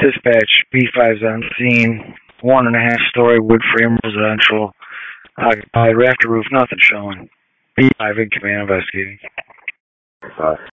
Dispatch, B5's on scene. 1.5-story wood frame residential. Occupied, rafter roof, nothing showing. B5 in command investigating.